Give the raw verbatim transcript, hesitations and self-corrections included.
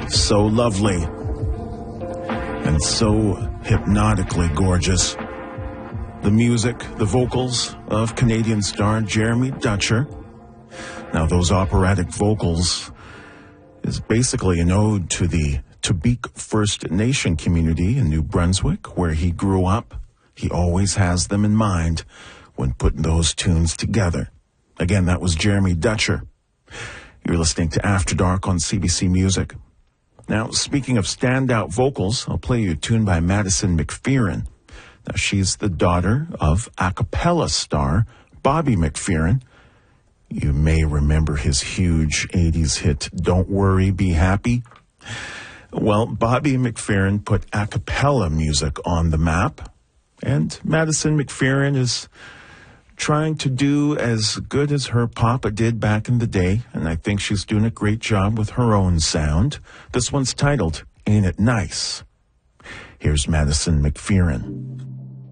So lovely and so hypnotically gorgeous. The music, the vocals of Canadian star Jeremy Dutcher. Now, those operatic vocals is basically an ode to the Tabik First Nation community in New Brunswick, where he grew up. He always has them in mind when putting those tunes together. Again, that was Jeremy Dutcher. You're listening to After Dark on C B C Music. Now, speaking of standout vocals, I'll play you a tune by Madison McPherson. Now, she's the daughter of a cappella star Bobby McFerrin. You may remember his huge eighties hit, Don't Worry, Be Happy. Well, Bobby McFerrin put a cappella music on the map, and Madison McPherson is trying to do as good as her papa did back in the day, and I think she's doing a great job with her own sound. This one's titled, Ain't It Nice? Here's Madison McPherson.